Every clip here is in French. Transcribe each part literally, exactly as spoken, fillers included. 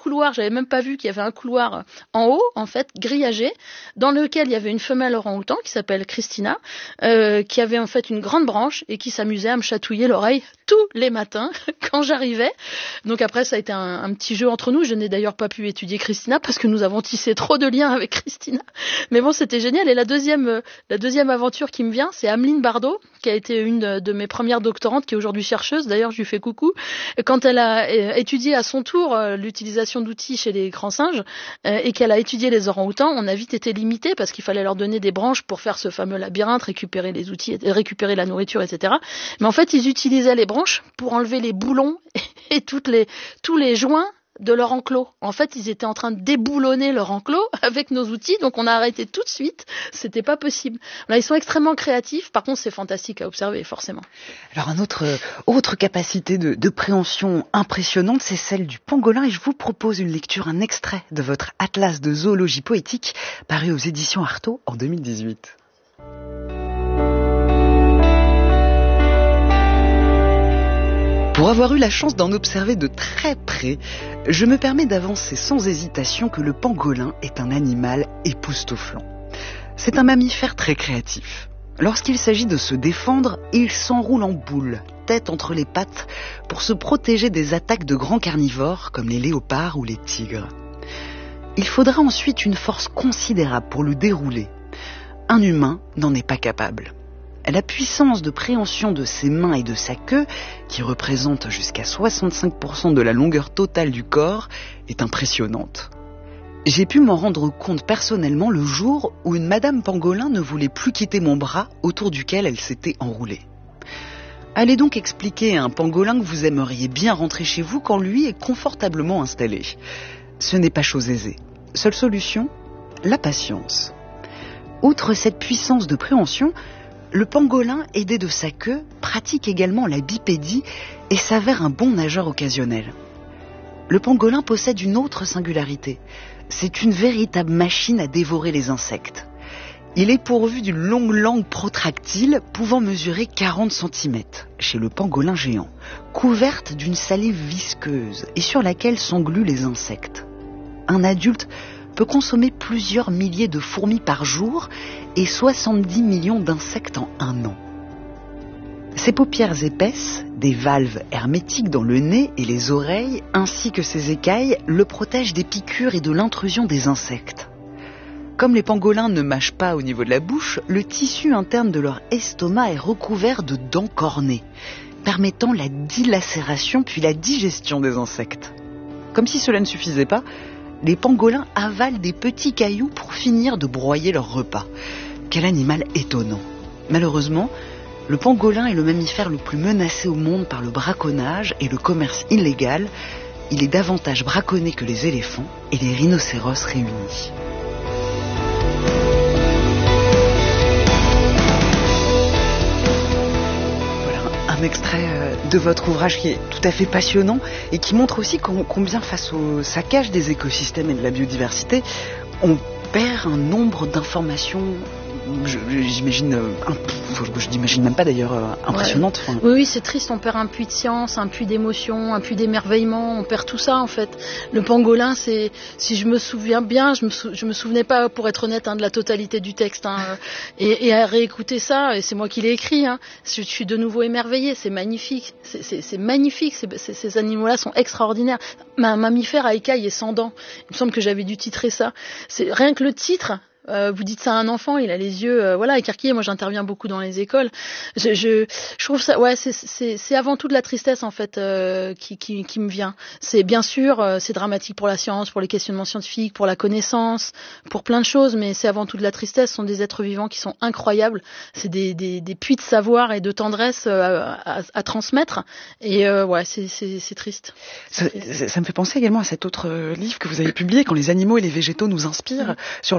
couloir, j'avais même pas vu qu'il y avait un couloir en haut, en fait, grillagé, dans lequel il y avait une femelle orang-outan qui s'appelle Christina, euh, qui avait en fait une grande branche et qui s'amusait à me chatouiller l'oreille tous les matins quand j'arrivais. Donc après, ça a été un, un petit jeu entre nous. Je n'ai d'ailleurs pas pu étudier Christina parce que nous avons tissé trop de liens avec Christina. Mais bon, c'était génial. Et la deuxième, la deuxième aventure qui me vient, c'est Ameline Bardot, qui a été une de, de mes premières doctorantes, qui est aujourd'hui chercheuse. D'ailleurs, je lui fais coucou. Quand elle a étudié à son tour euh, l'utilisation d'outils chez les grands singes euh, et qu'elle a étudié les orang-outans, on a vite été limité parce qu'il fallait leur donner des branches pour faire ce fameux labyrinthe, récupérer les outils, récupérer la nourriture, et cetera. Mais en fait, ils utilisaient les branches pour enlever les boulons et, et toutes les, tous les joints de leur enclos. En fait, ils étaient en train de déboulonner leur enclos avec nos outils, donc on a arrêté tout de suite. C'était pas possible. Là, ils sont extrêmement créatifs. Par contre, c'est fantastique à observer, forcément. Alors, une autre, autre capacité de, de préhension impressionnante, c'est celle du pangolin. Et je vous propose une lecture, un extrait de votre atlas de zoologie poétique, paru aux éditions Artaud en deux mille dix-huit. Pour avoir eu la chance d'en observer de très près, je me permets d'avancer sans hésitation que le pangolin est un animal époustouflant. C'est un mammifère très créatif. Lorsqu'il s'agit de se défendre, il s'enroule en boule, tête entre les pattes, pour se protéger des attaques de grands carnivores comme les léopards ou les tigres. Il faudra ensuite une force considérable pour le dérouler. Un humain n'en est pas capable. La puissance de préhension de ses mains et de sa queue, qui représente jusqu'à soixante-cinq pour cent de la longueur totale du corps, est impressionnante. J'ai pu m'en rendre compte personnellement le jour où une madame pangolin ne voulait plus quitter mon bras autour duquel elle s'était enroulée. Allez donc expliquer à un pangolin que vous aimeriez bien rentrer chez vous quand lui est confortablement installé. Ce n'est pas chose aisée. Seule solution, la patience. Outre cette puissance de préhension, le pangolin, aidé de sa queue, pratique également la bipédie et s'avère un bon nageur occasionnel. Le pangolin possède une autre singularité. C'est une véritable machine à dévorer les insectes. Il est pourvu d'une longue langue protractile pouvant mesurer quarante centimètres chez le pangolin géant, couverte d'une salive visqueuse et sur laquelle s'engluent les insectes. Un adulte peut consommer plusieurs milliers de fourmis par jour et soixante-dix millions d'insectes en un an. Ses paupières épaisses, des valves hermétiques dans le nez et les oreilles, ainsi que ses écailles, le protègent des piqûres et de l'intrusion des insectes. Comme les pangolins ne mâchent pas au niveau de la bouche, le tissu interne de leur estomac est recouvert de dents cornées, permettant la dilacération puis la digestion des insectes. Comme si cela ne suffisait pas, les pangolins avalent des petits cailloux pour finir de broyer leur repas. Quel animal étonnant. Malheureusement, le pangolin est le mammifère le plus menacé au monde par le braconnage et le commerce illégal. Il est davantage braconné que les éléphants et les rhinocéros réunis. Un extrait de votre ouvrage qui est tout à fait passionnant et qui montre aussi combien face au saccage des écosystèmes et de la biodiversité, on perd un nombre d'informations, je, j'imagine, un, je n'imagine même pas d'ailleurs, impressionnante. Ouais. Oui, oui, c'est triste, on perd un puits de science, un puits d'émotion, un puits d'émerveillement, on perd tout ça en fait. Le pangolin, c'est, si je me souviens bien, je me, sou, je me souvenais pas, pour être honnête, hein, de la totalité du texte. Hein, et, et à réécouter ça, et c'est moi qui l'ai écrit, hein, je, je suis de nouveau émerveillée, c'est magnifique, c'est, c'est, c'est magnifique, c'est, c'est, ces animaux-là sont extraordinaires. Un mammifère à écailles et sans dents, il me semble que j'avais dû titrer ça. C'est, rien que le titre... Euh, vous dites ça à un enfant, il a les yeux euh, voilà écarquillés. Moi, j'interviens beaucoup dans les écoles. Je, je, je trouve ça, ouais, c'est, c'est, c'est avant tout de la tristesse en fait euh, qui, qui, qui me vient. C'est bien sûr, euh, c'est dramatique pour la science, pour les questionnements scientifiques, pour la connaissance, pour plein de choses, mais c'est avant tout de la tristesse. Ce sont des êtres vivants qui sont incroyables. C'est des, des, des puits de savoir et de tendresse euh, à, à transmettre. Et euh, ouais, c'est, c'est, c'est triste. Ça, ça me fait penser également à cet autre livre que vous avez publié, Quand les animaux et les végétaux nous inspirent, mmh. sur l'importance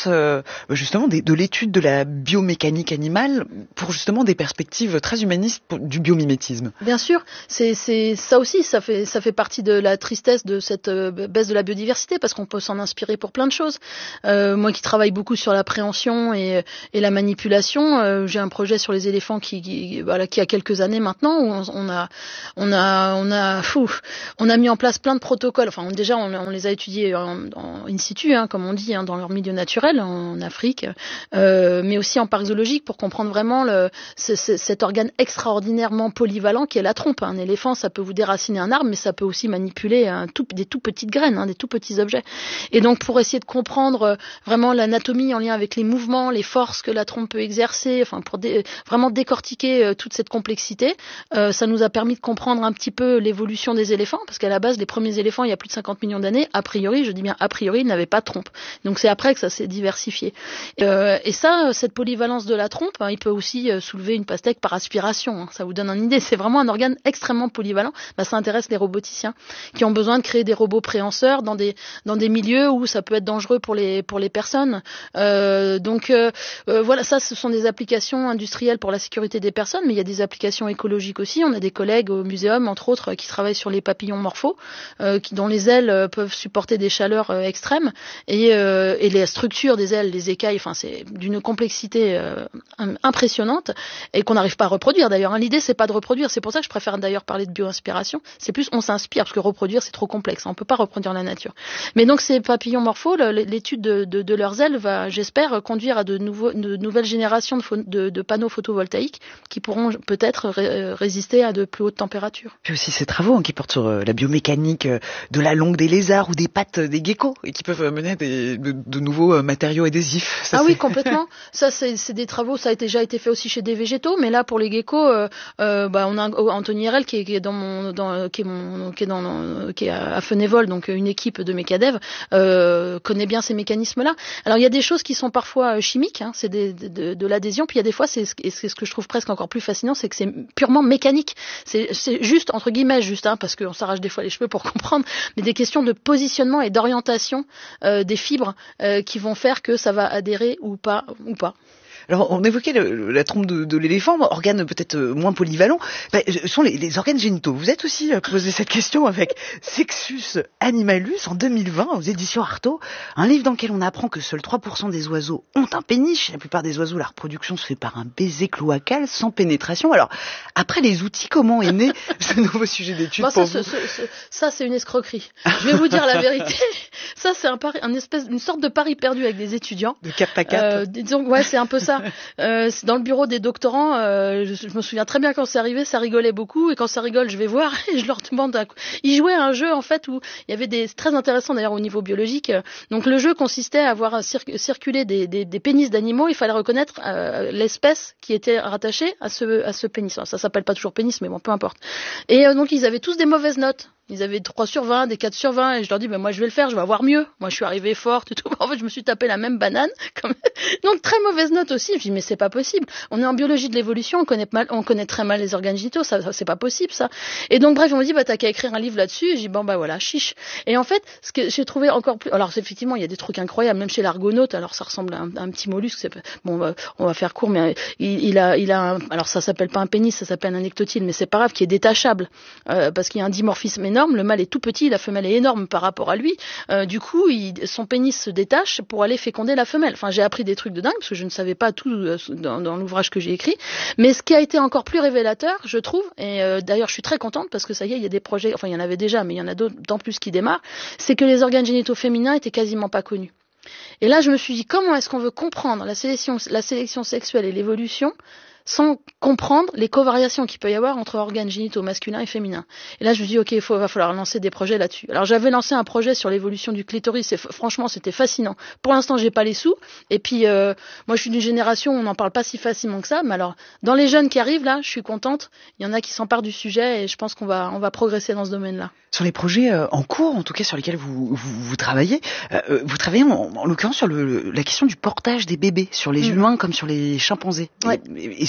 l'importance euh, justement des, de l'étude de la biomécanique animale pour justement des perspectives très humanistes pour, du biomimétisme. Bien sûr, c'est, c'est ça aussi, ça fait ça fait partie de la tristesse de cette euh, baisse de la biodiversité parce qu'on peut s'en inspirer pour plein de choses. Euh, moi qui travaille beaucoup sur la préhension et, et la manipulation, euh, j'ai un projet sur les éléphants qui, qui voilà qui a quelques années maintenant où on, on a on a on a fou, on a mis en place plein de protocoles. Enfin déjà on, on les a étudiés en, en in situ, hein, comme on dit, hein, dans leur milieu naturel en Afrique, euh, mais aussi en parc zoologique pour comprendre vraiment le, ce, ce, cet organe extraordinairement polyvalent qui est la trompe. Un éléphant, ça peut vous déraciner un arbre, mais ça peut aussi manipuler un tout, des tout petites graines, hein, des tout petits objets. Et donc pour essayer de comprendre vraiment l'anatomie en lien avec les mouvements, les forces que la trompe peut exercer, enfin pour dé, vraiment décortiquer euh, toute cette complexité, euh, ça nous a permis de comprendre un petit peu l'évolution des éléphants, parce qu'à la base, les premiers éléphants, il y a plus de cinquante millions d'années, a priori, je dis bien a priori, ils n'avaient pas de trompe. Donc c'est après que ça s'est diversifié. Euh, et ça, cette polyvalence de la trompe, hein, il peut aussi euh, soulever une pastèque par aspiration. Hein, ça vous donne une idée. C'est vraiment un organe extrêmement polyvalent. Bah, ça intéresse les roboticiens qui ont besoin de créer des robots préhenseurs dans des dans des milieux où ça peut être dangereux pour les pour les personnes. Euh, donc euh, euh, voilà, ça, ce sont des applications industrielles pour la sécurité des personnes, mais il y a des applications écologiques aussi. On a des collègues au muséum, entre autres, qui travaillent sur les papillons morphos, euh, qui, dont les ailes euh, peuvent supporter des chaleurs euh, extrêmes, et, euh, et les structures des ailes, les écailles, enfin c'est d'une complexité euh, impressionnante et qu'on n'arrive pas à reproduire d'ailleurs. Hein. L'idée c'est pas de reproduire, c'est pour ça que je préfère d'ailleurs parler de bio-inspiration. C'est plus on s'inspire parce que reproduire c'est trop complexe, on peut pas reproduire la nature. Mais donc ces papillons morphos, l'étude de, de, de leurs ailes va, j'espère, conduire à de, nouveaux, de nouvelles générations de, de, de panneaux photovoltaïques qui pourront peut-être ré, résister à de plus hautes températures. Puis aussi ces travaux hein, qui portent sur euh, la biomécanique euh, de la langue des lézards ou des pattes des geckos et qui peuvent mener à des, de, de nouveaux euh, matériaux adhésifs. Ça, ah c'est... oui, complètement. Ça, c'est, c'est des travaux, ça a déjà été fait aussi chez des végétaux, mais là pour les geckos, euh, euh, bah, on a Anthony Herel qui est, qui est dans mon, dans, qui est mon, qui est dans, qui est à Fenévol, donc une équipe de mécadev, euh, connaît bien ces mécanismes-là. Alors il y a des choses qui sont parfois chimiques, hein, c'est des, de, de, de l'adhésion, puis il y a des fois, c'est, et c'est ce que je trouve presque encore plus fascinant, c'est que c'est purement mécanique. C'est, c'est juste entre guillemets juste, hein, parce qu'on s'arrache des fois les cheveux pour comprendre, mais des questions de positionnement et d'orientation euh, des fibres euh, qui vont faire que ça va adhérer ou pas ou pas. Alors, on évoquait le, la trompe de, de l'éléphant, organe peut-être moins polyvalent. Ben, ce sont les, les organes génitaux. Vous êtes aussi posé cette question avec Sexus Animalus en deux mille vingt aux éditions Artaud, un livre dans lequel on apprend que seuls trois pour cent des oiseaux ont un pénis. Chez la plupart des oiseaux, la reproduction se fait par un baiser cloacal sans pénétration. Alors, après les outils, comment est né ce nouveau sujet d'étude bon, pour ça, vous ce, ce, ça, c'est une escroquerie. Je vais vous dire la vérité. Ça, c'est un pari, un espèce, une sorte de pari perdu avec des étudiants. De cap à cap. Euh, disons, ouais, c'est un peu ça. Euh, c'est dans le bureau des doctorants, euh, je, je me souviens très bien quand c'est arrivé, ça rigolait beaucoup, et quand ça rigole, je vais voir et je leur demande. À... Ils jouaient à un jeu en fait où il y avait des, c'est très intéressant d'ailleurs au niveau biologique. Donc le jeu consistait à voir cir- circuler des, des, des pénis d'animaux. Il fallait reconnaître euh, l'espèce qui était rattachée à ce, à ce pénis. Alors, ça s'appelle pas toujours pénis, mais bon, peu importe. Et euh, donc ils avaient tous des mauvaises notes. Ils avaient trois sur vingt, des quatre sur vingt, et je leur dis, ben moi je vais le faire, je vais avoir mieux. Moi je suis arrivée forte et tout. En fait, je me suis tapé la même banane. Comme... Donc très mauvaise note aussi. Je dis, mais c'est pas possible. On est en biologie de l'évolution, on connaît mal, on connaît très mal les organes génitaux, ça, ça c'est pas possible ça. Et donc bref, on me dit, bah t'as qu'à écrire un livre là-dessus. Et je dis, bon bah voilà, chiche. Et en fait, ce que j'ai trouvé encore plus, alors effectivement, il y a des trucs incroyables, même chez l'argonaute. Alors ça ressemble à un, à un petit mollusque. C'est... Bon, bah, on va faire court, mais il, il a, il a, un... alors ça s'appelle pas un pénis, ça s'appelle un ectotyle, mais c'est pas grave, qui est détachable euh, parce qu'il y a un dimorphisme énorme. Le mâle est tout petit. La femelle est énorme par rapport à lui. Euh, du coup, il, son pénis se détache pour aller féconder la femelle. Enfin, j'ai appris des trucs de dingue parce que je ne savais pas tout euh, dans, dans l'ouvrage que j'ai écrit. Mais ce qui a été encore plus révélateur, je trouve, et euh, d'ailleurs, je suis très contente parce que ça y est, il y a des projets. Enfin, il y en avait déjà, mais il y en a d'autant plus qui démarrent. C'est que les organes génitaux féminins étaient quasiment pas connus. Et là, je me suis dit, comment est-ce qu'on veut comprendre la sélection, la sélection sexuelle et l'évolution sans comprendre les covariations qu'il peut y avoir entre organes génitaux masculins et féminins. Et là, je me dis, ok, il faut, va falloir lancer des projets là-dessus. Alors, j'avais lancé un projet sur l'évolution du clitoris, et f- franchement, c'était fascinant. Pour l'instant, j'ai pas les sous, et puis, euh, moi, je suis d'une génération où on n'en parle pas si facilement que ça, mais alors, dans les jeunes qui arrivent, là, je suis contente, il y en a qui s'emparent du sujet, et je pense qu'on va, on va progresser dans ce domaine-là. Sur les projets euh, en cours, en tout cas sur lesquels vous, vous, vous travaillez, euh, vous travaillez en, en l'occurrence sur le, la question du portage des bébés, sur les mmh. humains comme sur les chimpanzés. Ouais. Et, et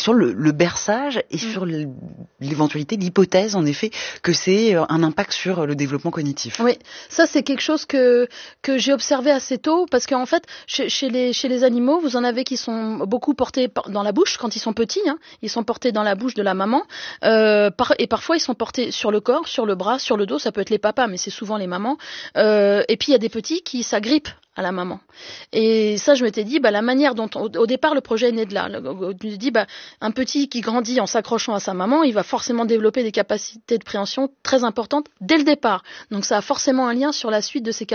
sur le, le berçage et mmh. sur l'éventualité, l'hypothèse en effet que c'est un impact sur le développement cognitif. Oui, ça c'est quelque chose que que j'ai observé assez tôt parce qu'en fait chez, chez les chez les animaux vous en avez qui sont beaucoup portés dans la bouche quand ils sont petits, hein, ils sont portés dans la bouche de la maman euh, par, et parfois ils sont portés sur le corps, sur le bras, sur le dos, ça peut être les papas mais c'est souvent les mamans euh, et puis il y a des petits qui s'agrippent à la maman. Et ça, je m'étais dit, bah, la manière dont, on, au départ, le projet est né de là. Je me suis dit, bah, un petit qui grandit en s'accrochant à sa maman, il va forcément développer des capacités de préhension très importantes dès le départ. Donc, ça a forcément un lien sur la suite de ses capacités